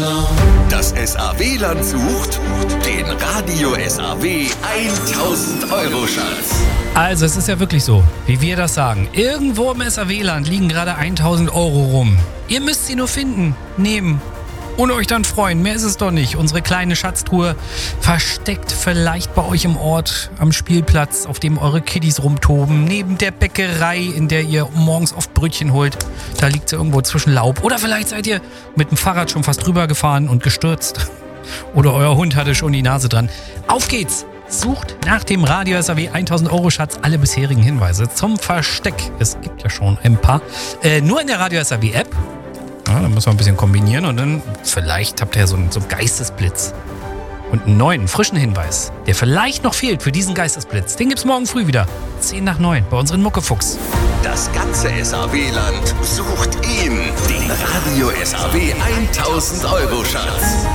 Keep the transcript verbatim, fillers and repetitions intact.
Das S A W-Land sucht den Radio S A W tausend Euro Schatz. Also es ist ja wirklich so, wie wir das sagen. Irgendwo im S A W-Land liegen gerade tausend Euro rum. Ihr müsst sie nur finden, nehmen und euch dann freuen. Mehr ist es doch nicht. Unsere kleine Schatztruhe versteckt vielleicht bei euch im Ort am Spielplatz, auf dem eure Kiddies rumtoben. Neben der Bäckerei, in der ihr morgens oft Brötchen holt. Da liegt sie irgendwo zwischen Laub. Oder vielleicht seid ihr mit dem Fahrrad schon fast drüber gefahren und gestürzt. Oder euer Hund hatte schon die Nase dran. Auf geht's! Sucht nach dem Radio S A W tausend Euro Schatz alle bisherigen Hinweise zum Versteck. Es gibt ja schon ein paar. Äh, nur in der Radio S A W App. Ja, dann müssen wir ein bisschen kombinieren und dann vielleicht habt ihr ja so einen, so einen Geistesblitz. Und einen neuen, frischen Hinweis, der vielleicht noch fehlt für diesen Geistesblitz. Den gibt's morgen früh wieder. zehn nach neun bei unseren Muckefuchs. Das ganze S A W-Land sucht ihn. Den Radio S A W tausend Euro Schatz.